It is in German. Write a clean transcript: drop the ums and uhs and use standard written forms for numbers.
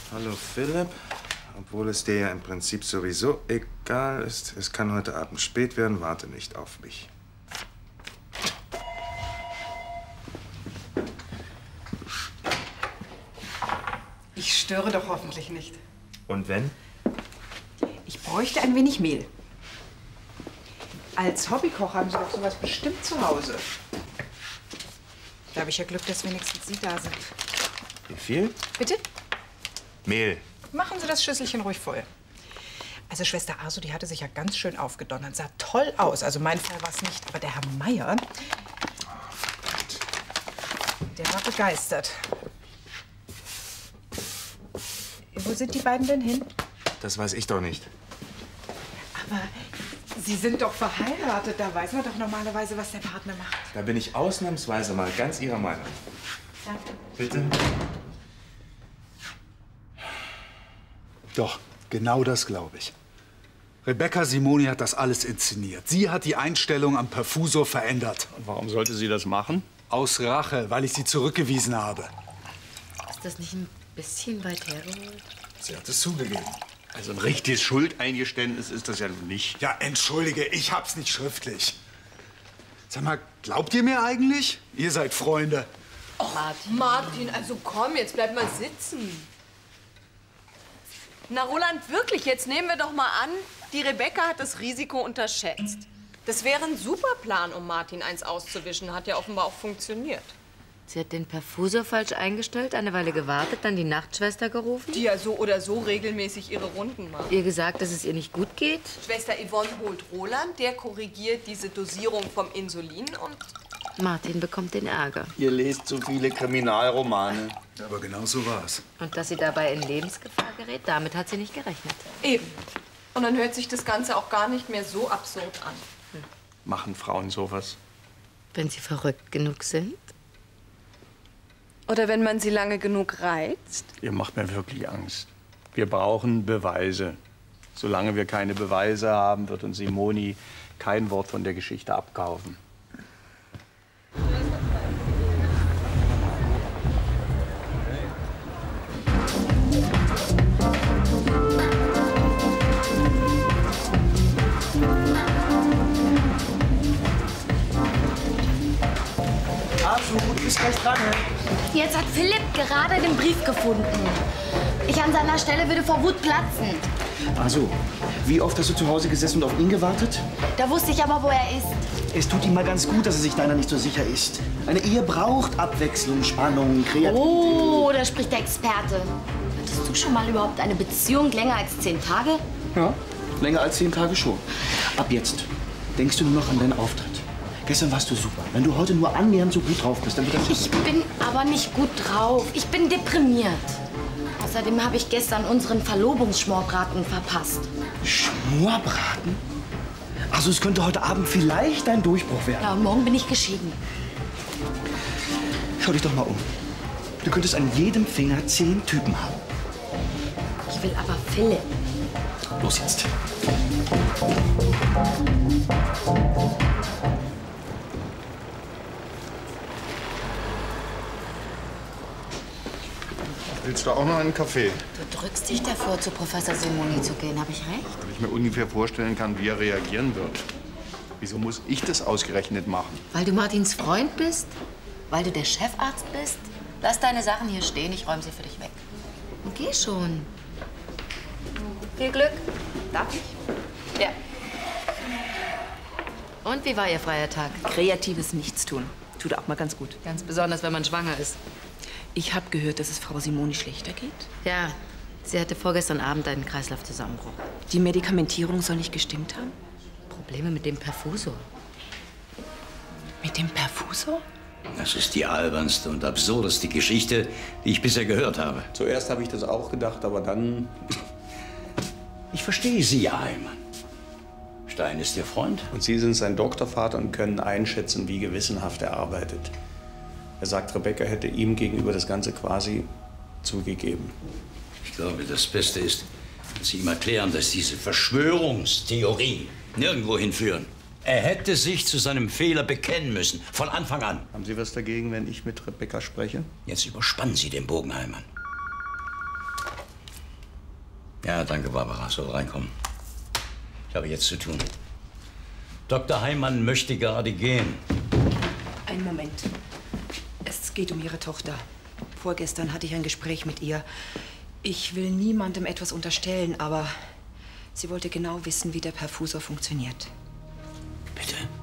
Hallo Philipp. Obwohl es dir ja im Prinzip sowieso egal ist, es kann heute Abend spät werden, warte nicht auf mich. Ich störe doch hoffentlich nicht. Und wenn? Ich bräuchte ein wenig Mehl. Als Hobbykoch haben Sie doch sowas bestimmt zu Hause. Da habe ich ja Glück, dass wenigstens Sie da sind. Wie viel? Bitte? Mehl. Machen Sie das Schüsselchen ruhig voll. Also Schwester Arso, die hatte sich ja ganz schön aufgedonnert. Sah toll aus. Also mein Fall war es nicht. Aber der Herr Meier, der war begeistert. Wo sind die beiden denn hin? Das weiß ich doch nicht. Aber Sie sind doch verheiratet. Da weiß man doch normalerweise, was der Partner macht. Da bin ich ausnahmsweise mal ganz Ihrer Meinung. Danke. Bitte? Doch, genau das glaube ich. Rebecca Simoni hat das alles inszeniert. Sie hat die Einstellung am Perfusor verändert. Und warum sollte sie das machen? Aus Rache, weil ich sie zurückgewiesen habe. Ist das nicht ein bisschen weit hergeholt? Sie hat es zugegeben. Also ein richtiges Schuldeingeständnis ist das ja nun nicht. Ja, entschuldige, ich hab's nicht schriftlich. Sag mal, glaubt ihr mir eigentlich? Ihr seid Freunde. Martin, also komm, jetzt bleib mal sitzen. Na, Roland, wirklich, jetzt nehmen wir doch mal an, die Rebecca hat das Risiko unterschätzt. Das wäre ein super Plan, um Martin eins auszuwischen. Hat ja offenbar auch funktioniert. Sie hat den Perfusor falsch eingestellt, eine Weile gewartet, dann die Nachtschwester gerufen. Die ja so oder so regelmäßig ihre Runden macht. Ihr gesagt, dass es ihr nicht gut geht. Schwester Yvonne holt Roland, der korrigiert diese Dosierung vom Insulin und... Martin bekommt den Ärger. Ihr lest so viele Kriminalromane. Ja, aber genau so war's. Und dass sie dabei in Lebensgefahr gerät, damit hat sie nicht gerechnet. Eben. Und dann hört sich das Ganze auch gar nicht mehr so absurd an. Machen Frauen sowas? Wenn sie verrückt genug sind? Oder wenn man sie lange genug reizt? Ihr macht mir wirklich Angst. Wir brauchen Beweise. Solange wir keine Beweise haben, wird uns Simoni kein Wort von der Geschichte abkaufen. Du bist gleich dran. Jetzt hat Philipp gerade den Brief gefunden. Ich an seiner Stelle würde vor Wut platzen. Also, wie oft hast du zu Hause gesessen und auf ihn gewartet? Da wusste ich aber, wo er ist. Es tut ihm mal ganz gut, dass er sich deiner nicht so sicher ist. Eine Ehe braucht Abwechslung, Spannung, Kreativität. Oh, da spricht der Experte. Hattest du schon mal überhaupt eine Beziehung länger als 10 Tage? Ja, länger als 10 Tage schon. Ab jetzt denkst du nur noch an deinen Auftritt. Gestern warst du super. Wenn du heute nur annähernd so gut drauf bist, dann wird das... Ich bin aber nicht gut drauf. Ich bin deprimiert. Außerdem habe ich gestern unseren Verlobungsschmorbraten verpasst. Schmorbraten? Also es könnte heute Abend vielleicht ein Durchbruch werden. Ja, und morgen bin ich geschieden. Schau dich doch mal um. Du könntest an jedem Finger 10 Typen haben. Ich will aber Philipp. Los jetzt. Willst du auch noch einen Kaffee? Du drückst dich davor, zu Professor Simoni zu gehen. Habe ich recht? Weil ich mir ungefähr vorstellen kann, wie er reagieren wird. Wieso muss ich das ausgerechnet machen? Weil du Martins Freund bist? Weil du der Chefarzt bist? Lass deine Sachen hier stehen, ich räume sie für dich weg. Und geh schon. Viel Glück. Darf ich? Ja. Und wie war Ihr freier Tag? Kreatives Nichtstun. Tut auch mal ganz gut. Ganz besonders, wenn man schwanger ist. Ich habe gehört, dass es Frau Simoni schlechter geht. Ja, sie hatte vorgestern Abend einen Kreislaufzusammenbruch. Die Medikamentierung soll nicht gestimmt haben? Probleme mit dem Perfusor. Mit dem Perfusor? Das ist die albernste und absurdeste Geschichte, die ich bisher gehört habe. Zuerst habe ich das auch gedacht, aber dann... Ich verstehe Sie ja, Heimann. Stein ist Ihr Freund. Und Sie sind sein Doktorvater und können einschätzen, wie gewissenhaft er arbeitet. Er sagt, Rebecca hätte ihm gegenüber das Ganze quasi zugegeben. Ich glaube, das Beste ist, dass Sie ihm erklären, dass diese Verschwörungstheorien nirgendwo hinführen. Er hätte sich zu seinem Fehler bekennen müssen, von Anfang an. Haben Sie was dagegen, wenn ich mit Rebecca spreche? Jetzt überspannen Sie den Bogen, Heimann. Ja, danke, Barbara. Soll reinkommen. Ich habe jetzt zu tun. Dr. Heimann möchte gerade gehen. Einen Moment. Es geht um Ihre Tochter. Vorgestern hatte ich ein Gespräch mit ihr. Ich will niemandem etwas unterstellen, aber sie wollte genau wissen, wie der Perfusor funktioniert. Bitte?